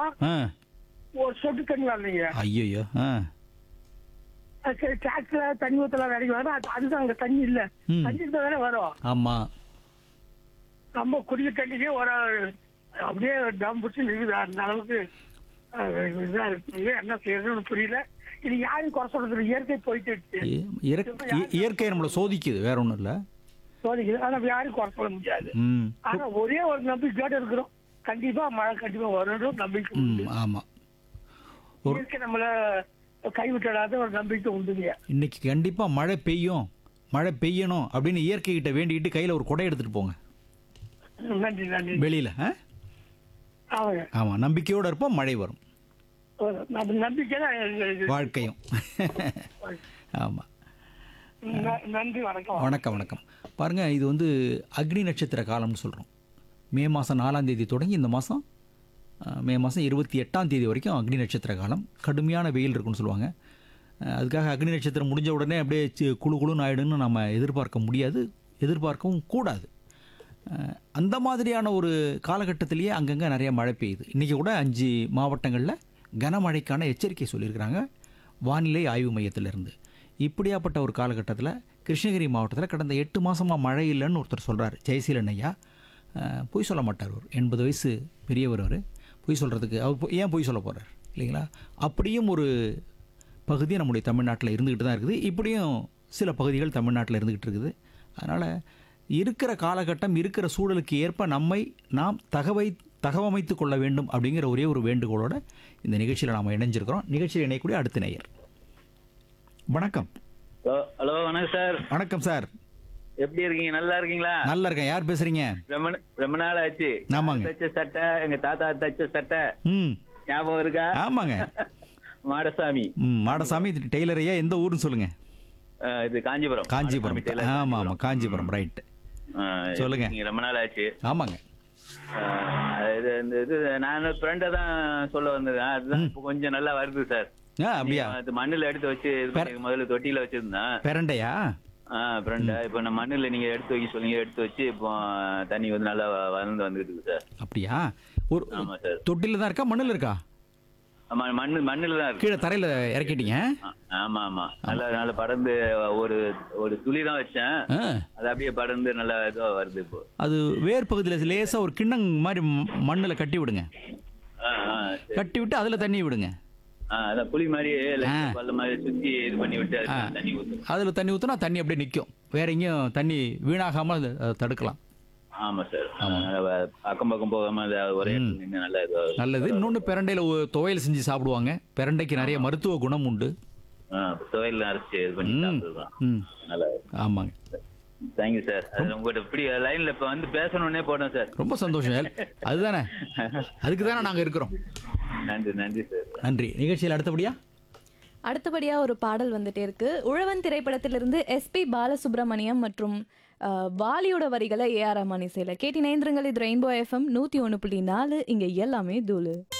ஆ ஒரு சொட்டு தண்ணி வரலைங்க. ஐயோ ஆ சரி, டிராக்டர்ல தண்ணி ஊத்தலாம் வேலைக்கு வரும். அதுதான் அங்க தண்ணி இல்ல. ம். தண்ணி இருந்தா தானே வரும். ஆமாம் நம்ம குடிக்க தண்ணிக்கே ஒரு அப்படியே டம் பிடிச்சி நிற்குது. அந்த அளவுக்கு இதா இருக்குங்க. என்ன செய்யறதுன்னு புரியல. இது யாரும் குறை சொல்றது? இயற்கை போயிட்டு இருக்கு. இயற்கை நம்மளை சோதிக்குது, வேற ஒன்றும் இல்லை. சோதிக்குது. ஆனா யாரும் குறை சொல்ல முடியாது. ம் ஆனா ஒரே ஒரு நம்பிக்கையோட இருக்கிறோம். கண்டிப்பா மழை கண்டிப்பா வரணும் நம்பிக்கை உண்டு. ம் ஆமாம். இயற்கை நம்மள கைவிட்டாத ஒரு நம்பிக்கை உண்டுங்க. இன்னைக்கு கண்டிப்பாக மழை பெய்யும், மழை பெய்யணும் அப்படின்னு இயற்கைகிட்ட வேண்டிக்கிட்டு கையில் ஒரு குடை எடுத்துகிட்டு போங்க நன்றி நன்றி. வெளியில். ஆமாங்க. ஆமாம், நம்பிக்கையோடு இருப்போம், மழை வரும். நம்ம நம்பிக்கை தான் எங்களுக்கு. வாழ்க்கையும். ஆமாம். நன்றி, வணக்கம். வணக்கம் வணக்கம். பாருங்கள், இது வந்து அக்னி நட்சத்திர காலம்னு சொல்கிறோம். மே மாதம் 4ஆம் தேதி தொடங்கி இந்த மாதம் மே மாதம் 28ஆம் தேதி வரைக்கும் அக்னி நட்சத்திர காலம். கடுமையான வெயில் இருக்குன்னு சொல்லுவாங்க. அதுக்காக அக்னி நட்சத்திரம் முடிஞ்ச உடனே அப்படியே குழு குழுன்னு ஆகிடுன்னு நம்ம எதிர்பார்க்க முடியாது, எதிர்பார்க்கவும் கூடாது. அந்த மாதிரியான ஒரு காலகட்டத்திலேயே அங்கங்கே நிறைய மழை பெய்யுது. இன்றைக்கி கூட 5 மாவட்டங்களில் கனமழைக்கான எச்சரிக்கை சொல்லியிருக்கிறாங்க வானிலை ஆய்வு மையத்திலிருந்து. இப்படியாப்பட்ட ஒரு காலகட்டத்தில் கிருஷ்ணகிரி மாவட்டத்தில் கடந்த 8 மாதமாக மழை இல்லைன்னு ஒருத்தர் சொல்கிறார். ஜெயசீலன் ஐயா பொய் சொல்ல மாட்டார். அவர் 80 வயசு பெரியவர். அவர் பொய் சொல்கிறதுக்கு அவர் ஏன் பொய் சொல்ல போகிறார் இல்லைங்களா? அப்படியும் ஒரு பகுதி நம்முடைய தமிழ்நாட்டில் இருந்துக்கிட்டு தான் இருக்குது. இப்படியும் சில பகுதிகள் தமிழ்நாட்டில் இருந்துக்கிட்டு இருக்குது. அதனால் இருக்கிற காலகட்டம், இருக்கிற சூழலுக்கு ஏற்ப நாம் தகவமைத்து கொள்ள வேண்டும் அப்படிங்கிற ஒரே ஒரு வேண்டுகோளோட இந்த நிகழ்ச்சியில் நாம் இணைஞ்சிருக்கிறோம். நிகழ்ச்சியில் இணையக்கூடிய அடுத்த நேயர். வணக்கம். ஹலோ, வணக்கம் சார். வணக்கம் சார், எப்படி இருக்கீங்க? நல்லா இருக்கீங்களா? நல்லா இருக்கேன். யார் பேசுறீங்க? ரொம்ப நாள் ஆச்சு. ஆமாங்க. தச்ச சட்டை, எங்க தாத்தா தச்ச சட்டை ம் ஞாபகம் இருக்கா? ஆமாங்க. மாடசாமி. மாடசாமி டெய்லர் ஐயா, எந்த ஊருன்னு சொல்லுங்க? இது காஞ்சிபுரம். காஞ்சிபுரம். ஆமாம் ஆமாம், காஞ்சிபுரம். ரைட், சொல்லுங்க. ரொம்ப நாள் ஆச்சு. ஆமாங்க. இது நான் ஃப்ரெண்டை தான் சொல்ல வந்தது. அதுதான் இப்போ கொஞ்சம் நல்லா வருது சார். அப்படியா? அது மண்ணில் எடுத்து வச்சு முதல்ல தொட்டியில வச்சிருந்தேன். பெரண்டையா? ஃப்ரெண்டா இப்போ நம்ம மண்ணில் நீங்க எடுத்து வைக்க சொல்லுங்க, எடுத்து வச்சு இப்போ தண்ணி வந்து நல்லா வளர்ந்து வந்துட்டு இருக்கு சார். அப்படியா? ஒரு ஆமா சார். தொட்டில தான் இருக்கா, மண்ணில் இருக்கா? ஆமா, மண்ணில் தான் இருக்கு. கீழே தரையில இறக்கிட்டீங்க? ஆமா ஆமா, நல்லா படர்ந்து ஒரு துளி தான் வச்சேன். அது அப்படியே படர்ந்து நல்லா இதுவா வருது இப்போ. அது வேர் பகுதியில் லேசா ஒரு கிண்ணம் மாதிரி மண்ணில் கட்டி விடுங்க. கட்டி விட்டு அதில் தண்ணி விடுங்க. அதான் புளி மாதிரி பல்ல மாதிரி சுத்தி இது பண்ணி விட்டு தண்ணி ஊற்றணும். அதில் தண்ணி ஊற்றினா தண்ணி அப்படியே நிற்கும். வேற எங்கேயும் தண்ணி வீணாகாமல் தடுக்கலாம். ஆமா சார். அக்கம் பக்கம் போகாம ஒரே நின்று நல்லா இதுவாக நல்லது. இன்னொன்று, பெரண்டையில் துவையல் செஞ்சு சாப்பிடுவாங்க. பெரண்டைக்கு நிறைய மருத்துவ குணம் உண்டு. துவையல் அரைச்சி இது பண்ணி சாப்பிடுறோம். நல்லா. ஆமாங்க. Thank you sir. அது உங்கள்கிட்ட இப்படி லைன்ல இப்போ வந்து பேசணுன்னே போட்டோம் சார். ரொம்ப சந்தோஷம். அதுதானே, அதுக்கு தானே நாங்கள் இருக்கிறோம். நன்றி சார். நன்றி. நிகழ்ச்சியில் அடுத்தபடியா ஒரு பாடல் வந்துட்டே இருக்கு. உழவன் திரைப்படத்திலிருந்து SP பாலசுப்ரமணியம் மற்றும் வாலியோட வரிகளை AR ரஹ்மான் இசையில கேட்டி நேந்திரங்கள். இது ரெயின்போ FM 101.4. இங்க எல்லாமே தூளு.